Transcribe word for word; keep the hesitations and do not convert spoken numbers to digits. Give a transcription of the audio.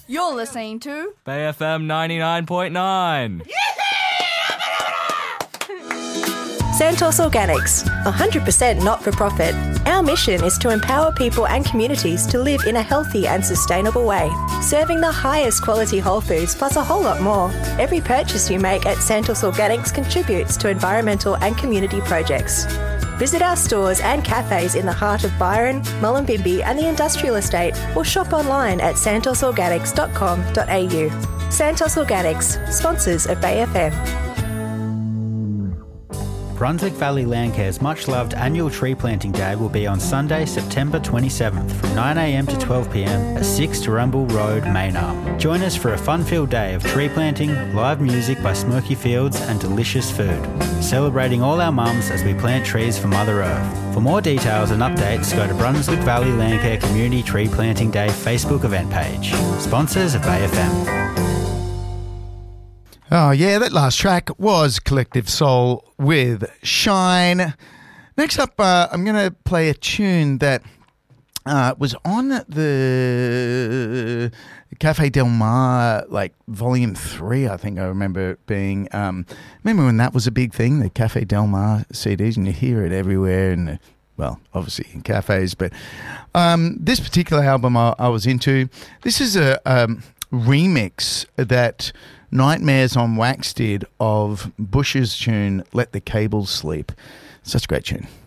You're listening to Bay F M ninety-nine point nine. Santos Organics, one hundred percent not-for-profit. Our mission is to empower people and communities to live in a healthy and sustainable way, serving the highest quality whole foods plus a whole lot more. Every purchase you make at Santos Organics contributes to environmental and community projects. Visit our stores and cafes in the heart of Byron, Mullumbimby and the Industrial Estate, or shop online at santos organics dot com dot a u. Santos Organics, sponsors of Bay F M. Brunswick Valley Landcare's much-loved annual tree planting day will be on Sunday, September twenty-seventh from nine a m to twelve p m at six Turrumbul Road, Maynarm. Join us for a fun-filled day of tree planting, live music by Smoky Fields and delicious food. Celebrating all our mums as we plant trees for Mother Earth. For more details and updates, go to Brunswick Valley Landcare Community Tree Planting Day Facebook event page. Sponsors of Bay F M. Oh, yeah, that last track was Collective Soul with Shine. Next up, uh, I'm going to play a tune that uh, was on the Cafe Del Mar, like Volume three, I think I remember it being. Um, remember when that was a big thing, the Cafe Del Mar C Ds, and you hear it everywhere, and well, obviously in cafes. But um, this particular album I, I was into, this is a um, remix that Nightmares on Wax did of Bush's tune Let the Cables Sleep. Such a great tune.